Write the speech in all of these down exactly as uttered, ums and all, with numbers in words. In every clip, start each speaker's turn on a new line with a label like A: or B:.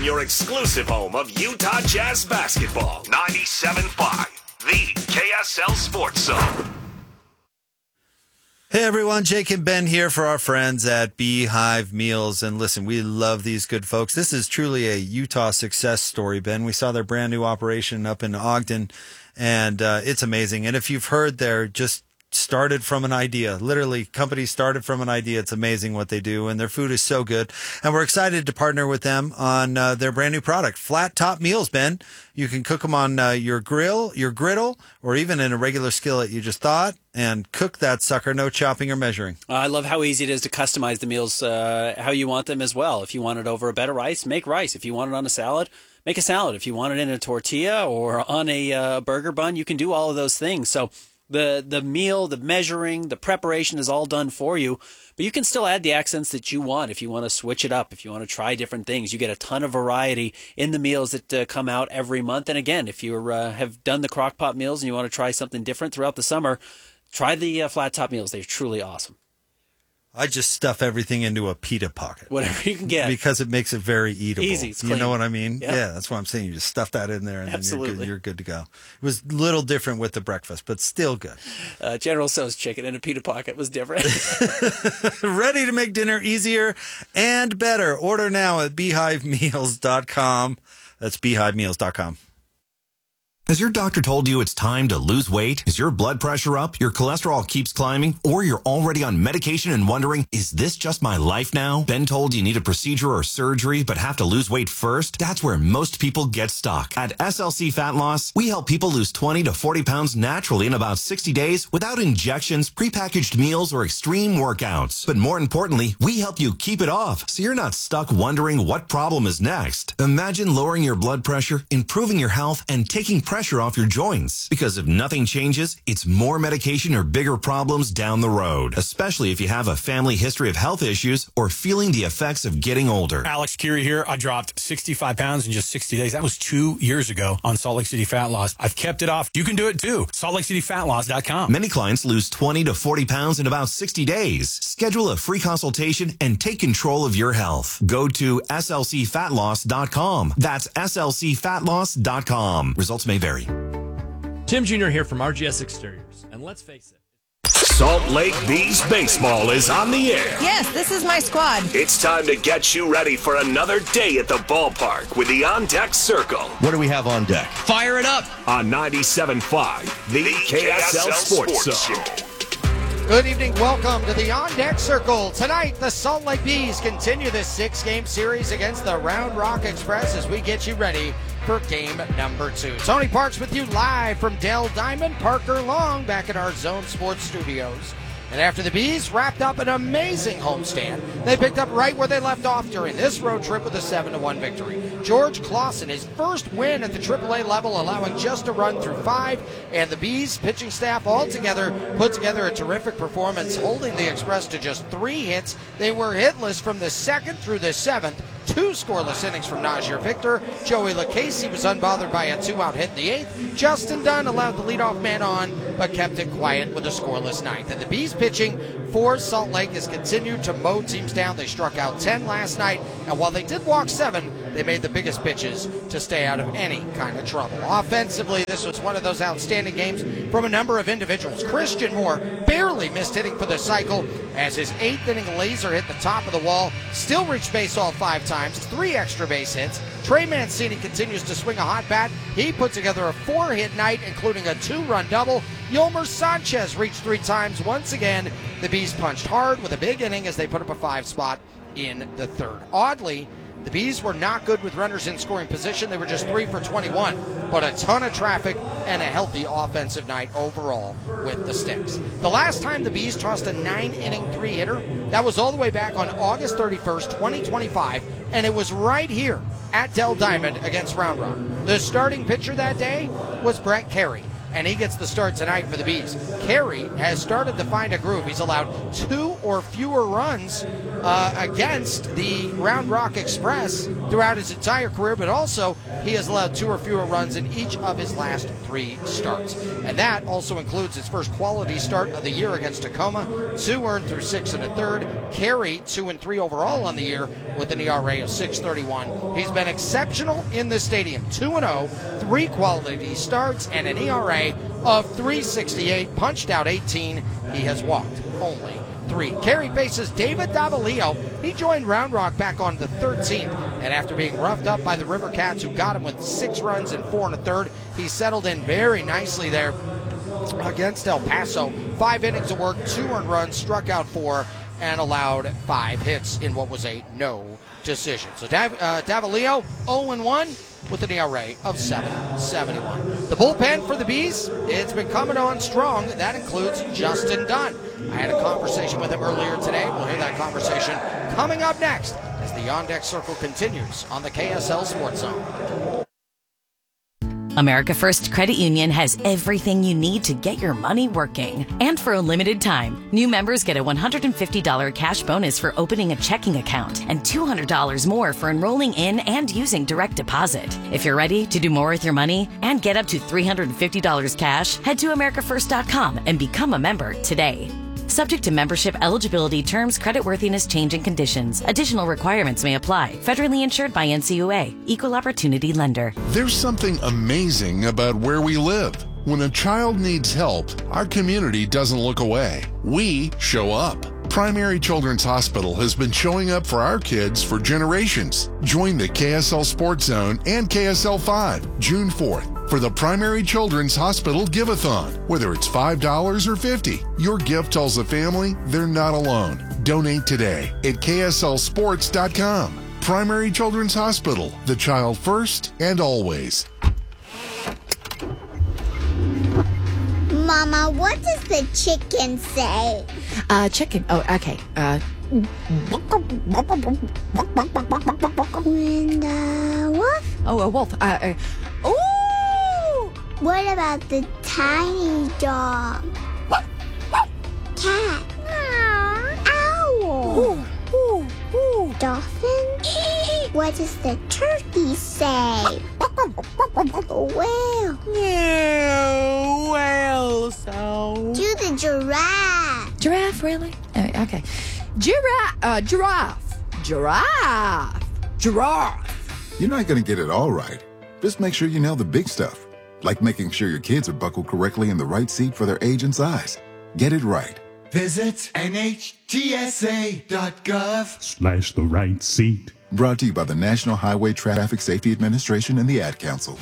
A: your exclusive home of Utah Jazz basketball. ninety-seven point five, the K S L Sports Zone.
B: Hey everyone, Jake and Ben here for our friends at Beehive Meals. And listen, we love these good folks. This is truly a Utah success story, Ben. We saw their brand new operation up in Ogden, and uh, it's amazing. And if you've heard, they're just started from an idea. Literally, companies started from an idea. It's amazing what they do, and their food is so good. And we're excited to partner with them on uh, their brand new product, Flat Top Meals, Ben. You can cook them on uh, your grill, your griddle, or even in a regular skillet you just thought, and cook that sucker, no chopping or measuring.
C: Uh, I love how easy it is to customize the meals uh, how you want them as well. If you want it over a bed of rice, make rice. If you want it on a salad, make a salad. If you want it in a tortilla or on a uh, burger bun, you can do all of those things. So the the meal, the measuring, the preparation is all done for you. But you can still add the accents that you want if you want to switch it up, if you want to try different things. You get a ton of variety in the meals that uh, come out every month. And again, if you uh, have done the crock pot meals and you want to try something different throughout the summer, try the uh, Flat Top Meals. They're truly awesome.
B: I just stuff everything into a pita pocket.
C: Whatever you can get.
B: Because it makes it very eatable.
C: Easy. It's
B: you
C: clean.
B: know what I mean?
C: Yep.
B: Yeah, that's what I'm saying. You just stuff that in there and
C: Absolutely.
B: then you're good, you're good to go. It was a little different with the breakfast, but still good.
C: Uh, General Tso's chicken in a pita pocket was different.
B: Ready to make dinner easier and better. Order now at beehive meals dot com. That's beehive meals dot com.
D: Has your doctor told you it's time to lose weight? Is your blood pressure up? Your cholesterol keeps climbing? Or you're already on medication and wondering, is this just my life now? Been told you need a procedure or surgery but have to lose weight first? That's where most people get stuck. At S L C Fat Loss, we help people lose twenty to forty pounds naturally in about sixty days without injections, prepackaged meals, or extreme workouts. But more importantly, we help you keep it off so you're not stuck wondering what problem is next. Imagine lowering your blood pressure, improving your health, and taking pressure pressure off your joints. Because if nothing changes, it's more medication or bigger problems down the road, especially if you have a family history of health issues or feeling the effects of getting older.
E: Alex Curie here. I dropped sixty-five pounds in just sixty days. That was two years ago on Salt Lake City Fat Loss. I've kept it off. You can do it too. salt lake city fat loss dot com.
D: Many clients lose twenty to forty pounds in about sixty days. Schedule a free consultation and take control of your health. Go to S L C fat loss dot com. That's S L C fat loss dot com. Results may vary.
F: Tim Junior here from R G S Exteriors, and let's face it.
A: Salt Lake Bees Baseball is on the air.
G: Yes, this is my squad.
A: It's time to get you ready for another day at the ballpark with the On Deck Circle.
H: What do we have on deck?
F: Fire it up!
A: On ninety-seven point five, the, the K S L, K S L Sports, Sports Zone.
I: Good evening. Welcome to the On Deck Circle. Tonight, the Salt Lake Bees continue this six-game series against the Round Rock Express as we get you ready for game number two. Tony Parks with you live from Dell Diamond. Parker Long back at our Zone Sports studios. And after the Bees wrapped up an amazing homestand, they picked up right where they left off during this road trip with a seven to one victory. George Clausen, his first win at the triple A level, allowing just a run through five, and the Bees pitching staff all together put together a terrific performance, holding the Express to just three hits. They were hitless from the second through the seventh. Two scoreless innings from Najir Victor. Joey LaCasey was unbothered by a two-out hit in the eighth. Justin Dunn allowed the leadoff man on, but kept it quiet with a scoreless ninth. And the Bees pitching for Salt Lake has continued to mow teams down. They struck out ten last night, and while they did walk seven, they made the biggest pitches to stay out of any kind of trouble. Offensively, this was one of those outstanding games from a number of individuals. Christian Moore barely missed hitting for the cycle as his eighth inning laser hit the top of the wall, still reached base all five times, three extra base hits. Trey Mancini continues to swing a hot bat. He put together a four-hit night, including a two-run double. Yolmer Sanchez reached three times. Once again, the Bees punched hard with a big inning as they put up a five spot in the third. Oddly, the Bees were not good with runners in scoring position. They were just three for twenty-one, but a ton of traffic and a healthy offensive night overall with the Sticks. The last time the Bees tossed a nine-inning three-hitter, that was all the way back on August thirty-first, twenty twenty-five, and it was right here at Dell Diamond against Round Rock. The starting pitcher that day was Brett Carey, and he gets the start tonight for the Bees. Carey has started to find a groove. He's allowed two or fewer runs uh, against the Round Rock Express throughout his entire career, but also he has allowed two or fewer runs in each of his last three starts. And that also includes his first quality start of the year against Tacoma, two earned through six and a third, carry two and three overall on the year with an E R A of six thirty-one. He's been exceptional in this stadium, two and oh, three quality starts, and an E R A of three sixty-eight, punched out eighteen. He has walked only three. Carey faces David Davalillo. He joined Round Rock back on the thirteenth, and after being roughed up by the River Cats, who got him with six runs and four and a third, he settled in very nicely there against El Paso. Five innings of work, two earned runs, struck out four, and allowed five hits in what was a no decision. So Dav- uh, Davalillo, oh and one with an E R A of seven seventy-one. The bullpen for the Bees, it's been coming on strong. That includes Justin Dunn. I had a conversation with him earlier today. We'll hear that conversation coming up next as the On Deck Circle continues on the K S L Sports Zone.
G: America First Credit Union has everything you need to get your money working. And for a limited time, new members get a one hundred fifty dollars cash bonus for opening a checking account and two hundred dollars more for enrolling in and using direct deposit. If you're ready to do more with your money and get up to three hundred fifty dollars cash, head to america first dot com and become a member today. Subject to membership eligibility, terms, creditworthiness, changing conditions. Additional requirements may apply. Federally insured by N C U A. Equal Opportunity Lender.
H: There's something amazing about where we live. When a child needs help, our community doesn't look away. We show up. Primary Children's Hospital has been showing up for our kids for generations. Join the K S L Sports Zone and K S L five, June fourth, for the Primary Children's Hospital Give-a-thon. Whether it's five dollars or fifty dollars, your gift tells the family they're not alone. Donate today at K S L sports dot com. Primary Children's Hospital, the child first and always.
J: Mama, what does the chicken say?
K: Uh, chicken. Oh, okay. Uh.
J: And uh, wolf?
K: Oh, a wolf. Uh. uh ooh!
J: What about the tiny dog? Cat? Owl?
K: Ooh, ooh, ooh.
J: Dolphin? What does the turkey say? Whale?
K: Yeah, whale sound.
J: Do the giraffe.
K: Giraffe, really? Oh, okay. Giraffe. Uh, giraffe. Giraffe. Giraffe.
L: You're not going to get it all right. Just make sure you nail the big stuff, like making sure your kids are buckled correctly in the right seat for their age and size. Get it right.
M: Visit N H T S A dot gov
N: slash the right seat.
L: Brought to you by the National Highway Traffic Safety Administration and the Ad Council.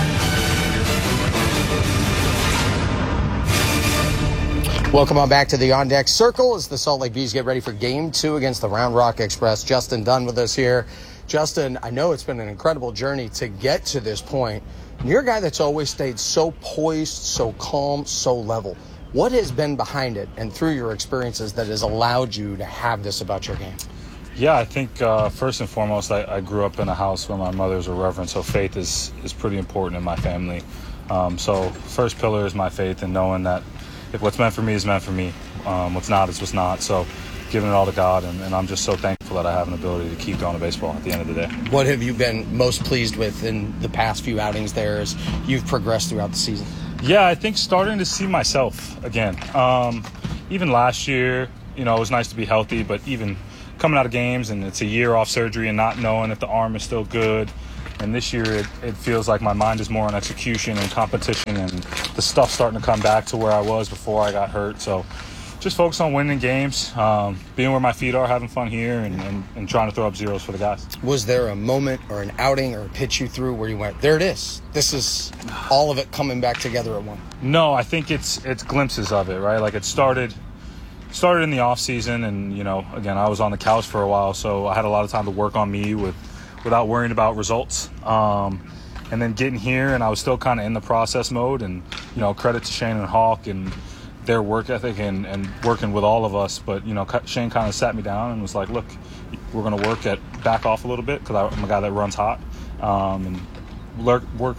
I: Welcome on back to the On Deck Circle as the Salt Lake Bees get ready for game two against the Round Rock Express. Justin Dunn with us here. Justin, I know it's been an incredible journey to get to this point. You're a guy that's always stayed so poised, so calm, so level. What has been behind it and through your experiences that has allowed you to have this about your game?
O: Yeah, I think uh, first and foremost, I, I grew up in a house where my mother's a reverend, so faith is, is pretty important in my family. Um, so first pillar is my faith and knowing that if what's meant for me is meant for me, um, what's not is what's not. So giving it all to God, and, and I'm just so thankful that I have an ability to keep going to baseball at the end of the day.
I: What have you been most pleased with in the past few outings there as you've progressed throughout the season?
O: Yeah, I think starting to see myself again. Um, even last year, you know, it was nice to be healthy, but even coming out of games and it's a year off surgery and not knowing if the arm is still good. And this year it, it feels like my mind is more on execution and competition, and the stuff's starting to come back to where I was before I got hurt. So just focus on winning games, um, being where my feet are, having fun here, and, and, and trying to throw up zeros for the guys.
I: Was there a moment or an outing or a pitch you threw where you went, there it is, this is all of it coming back together at one?
O: No, I think it's it's glimpses of it, right? Like it started started in the off season, and you know, again, I was on the couch for a while, so I had a lot of time to work on me with without worrying about results. Um, and then getting here, and I was still kind of in the process mode, and you know, credit to Shane and Hawk and their work ethic and, and working with all of us. But, you know, Shane kind of sat me down and was like, look, we're going to work at back off a little bit because I'm a guy that runs hot, um, and work, work on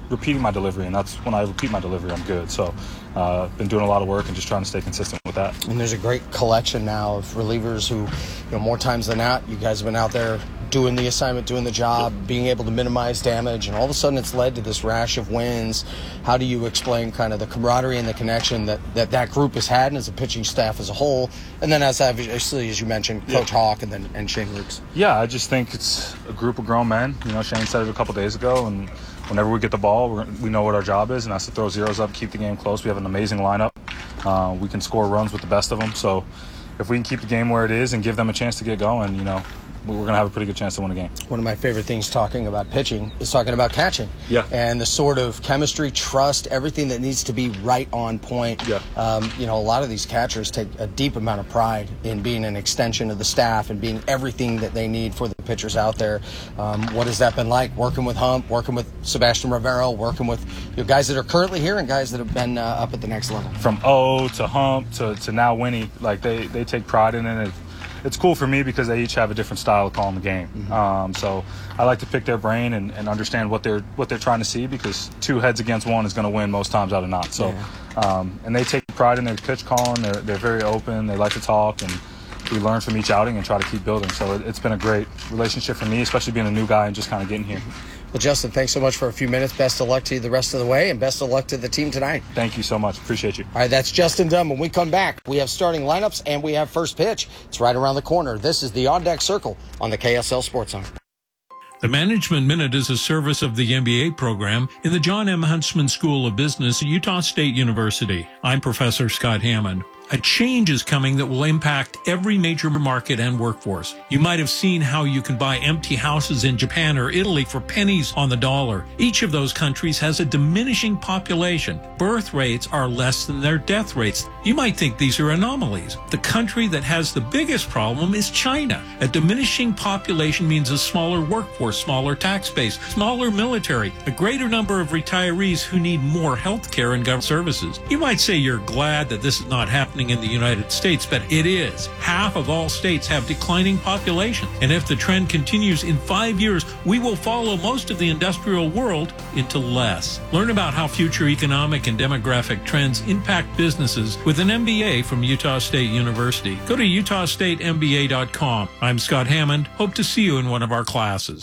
O: repeating my delivery, and that's when I repeat my delivery, I'm good. So uh, been doing a lot of work and just trying to stay consistent with that.
I: And there's a great collection now of relievers who, you know, more times than not, you guys have been out there doing the assignment, doing the job, being able to minimize damage, and all of a sudden it's led to this rash of wins. How do you explain kind of the camaraderie and the connection that that, that group has had, and as a pitching staff as a whole, and then as obviously, as you mentioned, Coach yeah. Hawk and then and Shane Lukes?
O: Yeah, I just think it's a group of grown men. You know, Shane said it a couple days ago, and whenever we get the ball, we're, we know what our job is, and that's to throw zeros up, keep the game close. We have an amazing lineup. Uh, we can score runs with the best of them. So if we can keep the game where it is and give them a chance to get going, you know, we're going to have a pretty good chance to win a game.
I: One of my favorite things talking about pitching is talking about catching.
O: Yeah.
I: And the sort of chemistry, trust, everything that needs to be right on point.
O: Yeah.
I: Um, you know, a lot of these catchers take a deep amount of pride in being an extension of the staff and being everything that they need for the pitchers out there. Um, what has that been like, working with Hump, working with Sebastian Rivero, working with you know, guys that are currently here and guys that have been uh, up at the next level?
O: From O to Hump to, to now Winnie, like they, they take pride in it. It's cool for me because they each have a different style of calling the game. Mm-hmm. Um, so I like to pick their brain and, and understand what they're what they're trying to see, because two heads against one is going to win most times out of not. So, yeah. um, and they take pride in their pitch calling. They're they're very open. They like to talk, and we learn from each outing and try to keep building. So it, it's been a great relationship for me, especially being a new guy and just kind of getting here.
I: Well, Justin, thanks so much for a few minutes. Best of luck to you the rest of the way, and best of luck to the team tonight.
O: Thank you so much. Appreciate you.
I: All right, that's Justin Dunn. When we come back, we have starting lineups and we have first pitch. It's right around the corner. This is the On Deck Circle on the K S L Sports Zone.
P: The Management Minute is a service of the M B A program in the John M. Huntsman School of Business at Utah State University. I'm Professor Scott Hammond. A change is coming that will impact every major market and workforce. You might have seen how you can buy empty houses in Japan or Italy for pennies on the dollar. Each of those countries has a diminishing population. Birth rates are less than their death rates. You might think these are anomalies. The country that has the biggest problem is China. A diminishing population means a smaller workforce, smaller tax base, smaller military, a greater number of retirees who need more health care and government services. You might say you're glad that this is not happening in the United States, but it is. Half of all states have declining populations. And if the trend continues in five years, we will follow most of the industrial world into less. Learn about how future economic and demographic trends impact businesses with an M B A from Utah State University. Go to utah state m b a dot com. I'm Scott Hammond. Hope to see you in one of our classes.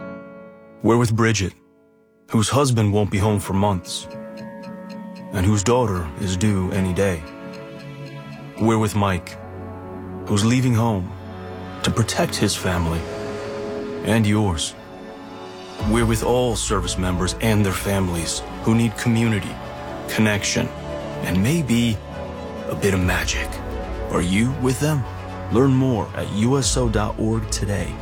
Q: We're with Bridget, whose husband won't be home for months, and whose daughter is due any day. We're with Mike, who's leaving home to protect his family and yours. We're with all service members and their families who need community, connection, and maybe a bit of magic. Are you with them? Learn more at U S O dot org today.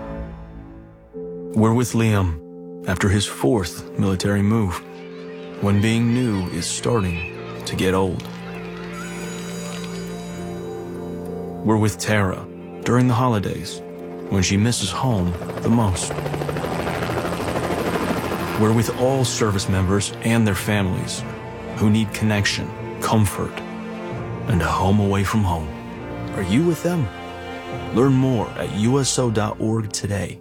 Q: We're with Liam after his fourth military move, when being new is starting to get old. We're with Tara during the holidays, when she misses home the most. We're with all service members and their families who need connection, comfort, and a home away from home. Are you with them? Learn more at U S O dot org today.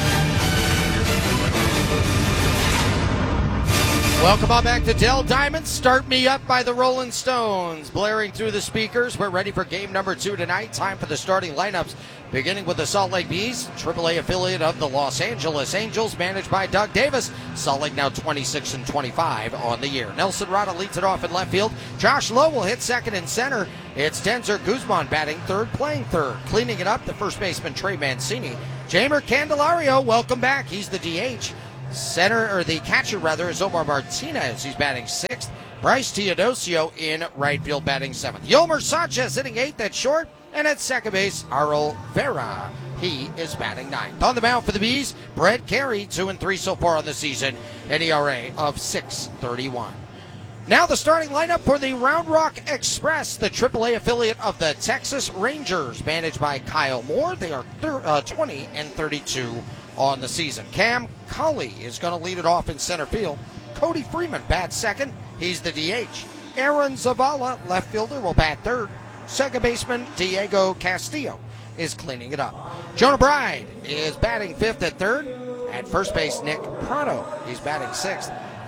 I: Welcome on back to Dell Diamond. Start Me Up by the Rolling Stones. Blaring through the speakers. We're ready for game number two tonight. Time for the starting lineups. Beginning with the Salt Lake Bees, triple A affiliate of the Los Angeles Angels, managed by Doug Davis. Salt Lake now twenty-six and twenty-five on the year. Nelson Rada leads it off in left field. Josh Lowe will hit second and center. It's Denzer Guzman batting third, playing third. Cleaning it up, the first baseman Trey Mancini. Jeimer Candelario, welcome back. He's the D H. Center, or the catcher rather, is Omar Martinez. He's batting sixth. Bryce Teodosio in right field batting seventh. Yolmer Sanchez hitting eighth at short. And at second base, Arol Vera. He is batting ninth. On the mound for the Bees, Brett Carey, two and three so far on the season. An E R A of six thirty-one. Now the starting lineup for the Round Rock Express, the triple A affiliate of the Texas Rangers, managed by Kyle Moore. They are thir- uh, twenty and thirty-two on the season. Cam Colley is going to lead it off in center field. Cody Freeman bats second. He's the D H. Aaron Zavala, left fielder, will bat third. Second baseman Diego Castillo is cleaning it up. Jonah Bride is batting fifth at third. At first base, Nick Prado. He's batting sixth.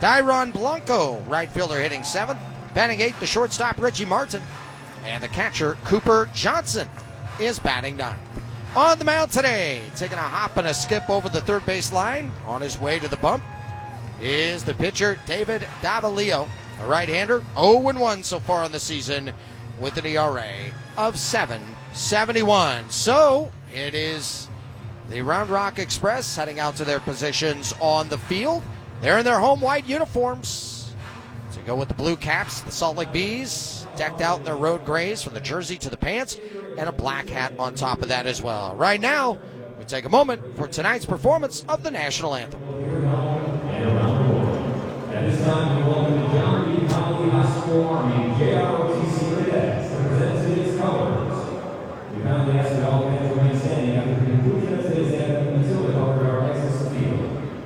I: Tyron Blanco, right fielder, hitting seventh. Batting eighth, the shortstop, Richie Martin. And the catcher, Cooper Johnson, is batting ninth. On the mound today, taking a hop and a skip over the third base line, on his way to the bump, is the pitcher, David Davalillo, a right-hander, oh and one so far in the season, with an E R A of seven seventy-one. So, it is the Round Rock Express heading out to their positions on the field. They're in their home white uniforms. To go with the blue caps, the Salt Lake Bees, decked out in their road grays from the jersey to the pants, and a black hat on top of that as well. Right now, we take a moment for tonight's performance of the national anthem.
R: At this time, we welcome the John B. Connolly High School Army J R O T C Cadets to present today's colors. We kindly ask that all fans remain standing after the conclusion of today's anthem until the color guard exits the field.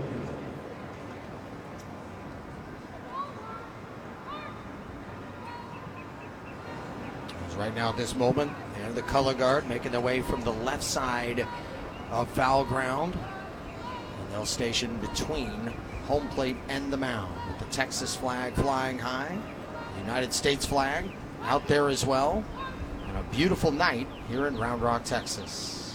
I: Right now at this moment, and the color guard making their way from the left side of foul ground. And they'll station between home plate and the mound with the Texas flag flying high, the United States flag out there as well. And a beautiful night here in Round Rock, Texas.